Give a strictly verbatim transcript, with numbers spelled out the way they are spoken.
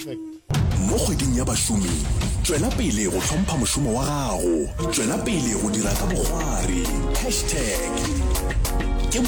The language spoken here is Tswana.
perfect. Mo kgweding ya bašomi tswela pele go tlhompha mošomo wa gago, tswela pele go dira ka bogwari hashtag ke